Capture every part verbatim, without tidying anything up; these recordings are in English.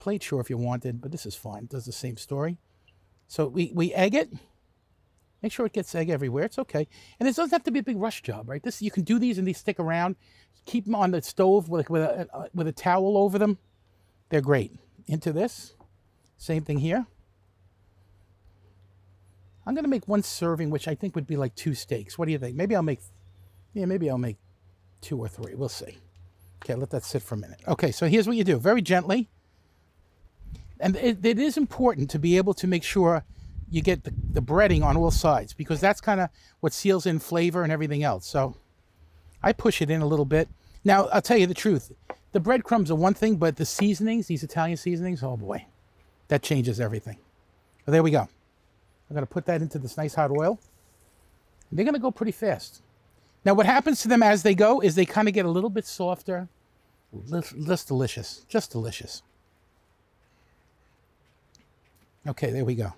plate, sure, if you wanted, but this is fine. It does the same story. So we, we egg it. Make sure it gets egg everywhere. It's okay. And this doesn't have to be a big rush job, right? This, you can do these and these stick around. Keep them on the stove with, with, a, with a towel over them. They're great. Into this. Same thing here. I'm going to make one serving, which I think would be like two steaks. What do you think? Maybe I'll make, yeah, maybe I'll make two or three. We'll see. Okay, let that sit for a minute. Okay, so here's what you do. Very gently. And it, it is important to be able to make sure you get the, the breading on all sides, because that's kind of what seals in flavor and everything else. So I push it in a little bit. Now, I'll tell you the truth. The breadcrumbs are one thing, but the seasonings, these Italian seasonings, oh boy, that changes everything. So there we go. I'm going to put that into this nice hot oil. They're going to go pretty fast. Now, what happens to them as they go is they kind of get a little bit softer. Just delicious. Just delicious. Okay, there we go.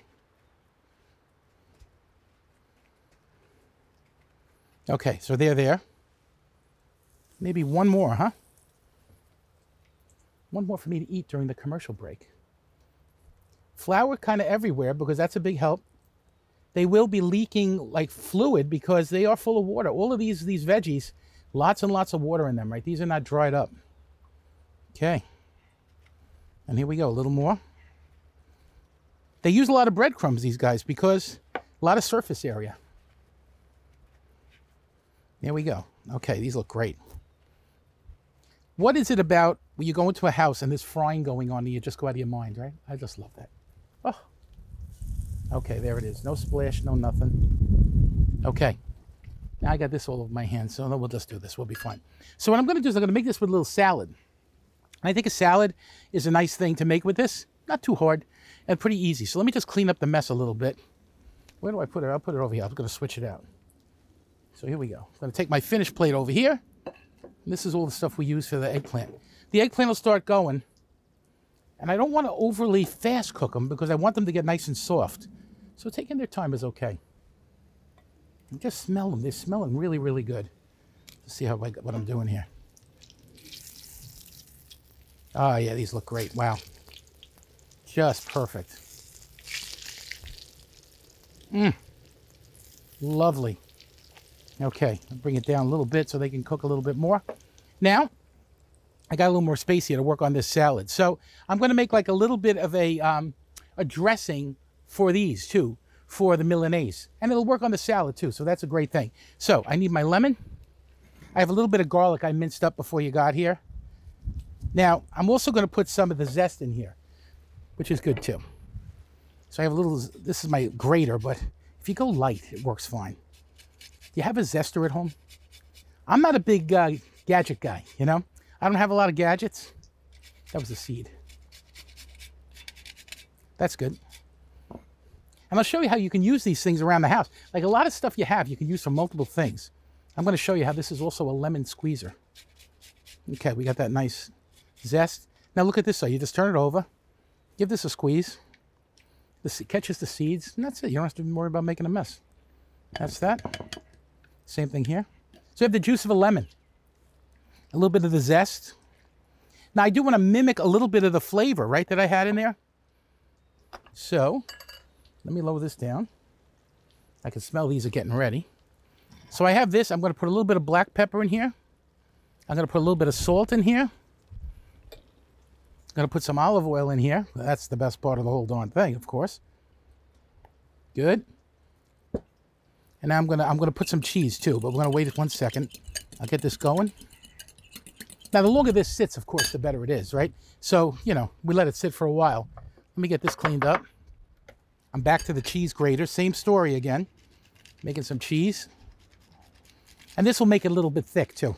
Okay, so they're there. Maybe one more, huh? One more for me to eat during the commercial break. Flour kind of everywhere because that's a big help. They will be leaking like fluid because they are full of water. All of these, these veggies, lots and lots of water in them, right? These are not dried up. Okay. And here we go, a little more. They use a lot of breadcrumbs, these guys, because a lot of surface area. There we go. Okay, these look great. What is it about when you go into a house and there's frying going on and you just go out of your mind, right? I just love that. Oh. Okay, there it is. No splash, no nothing. Okay. Now I got this all over my hands, so we'll just do this. We'll be fine. So what I'm going to do is I'm going to make this with a little salad. And I think a salad is a nice thing to make with this. Not too hard and pretty easy. So let me just clean up the mess a little bit. Where do I put it? I'll put it over here. I'm going to switch it out. So here we go. I'm going to take my finished plate over here. And this is all the stuff we use for the eggplant. The eggplant will start going. And I don't want to overly fast cook them because I want them to get nice and soft. So taking their time is okay. And just smell them. They're smelling really, really good. Let's see how I, what I'm doing here. Oh, yeah, these look great. Wow. Just perfect. Mmm. Lovely. Okay, I'll bring it down a little bit so they can cook a little bit more. Now, I got a little more space here to work on this salad. So I'm going to make like a little bit of a, um, a dressing for these too, for the Milanese. And it'll work on the salad too, so that's a great thing. So I need my lemon. I have a little bit of garlic I minced up before you got here. Now, I'm also going to put some of the zest in here, which is good too. So I have a little, this is my grater, but if you go light, it works fine. Do you have a zester at home? I'm not a big uh, gadget guy, you know? I don't have a lot of gadgets. That was a seed. That's good. And I'll show you how you can use these things around the house. Like a lot of stuff you have, you can use for multiple things. I'm going to show you how this is also a lemon squeezer. Okay, we got that nice zest. Now look at this. So you just turn it over. Give this a squeeze. This catches the seeds. And that's it. You don't have to worry about making a mess. That's that. Same thing here. So you have the juice of a lemon. A little bit of the zest. Now I do want to mimic a little bit of the flavor, right, that I had in there. So let me lower this down. I can smell these are getting ready. So I have this. I'm going to put a little bit of black pepper in here. I'm going to put a little bit of salt in here. I'm going to put some olive oil in here. That's the best part of the whole darn thing, of course. Good. And now I'm going to I'm going to put some cheese too, but we're going to wait one second. I'll get this going. Now, the longer this sits, of course, the better it is, right? So, you know, we let it sit for a while. Let me get this cleaned up. I'm back to the cheese grater. Same story again. Making some cheese. And this will make it a little bit thick, too.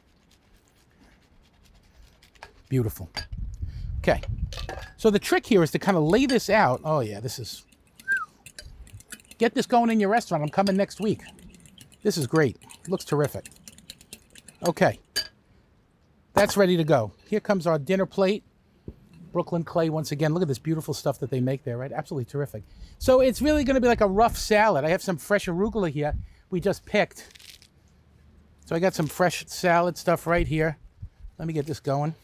Beautiful. Okay. So the trick here is to kind of lay this out. Oh, yeah, this is... Get this going in your restaurant. I'm coming next week. This is great. It looks terrific. Okay. That's ready to go. Here comes our dinner plate. Brooklyn Clay once again. Look at this beautiful stuff that they make there, right? Absolutely terrific. So it's really going to be like a rough salad. I have some fresh arugula here we just picked. So I got some fresh salad stuff right here. Let me get this going.